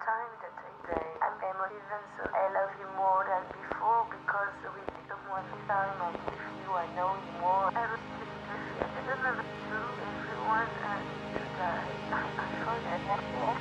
time that I say I'm emotive and so I love you more than before because with someone this time I'm with you, I know you more. I was just I don't know what to do, everyone and I forget.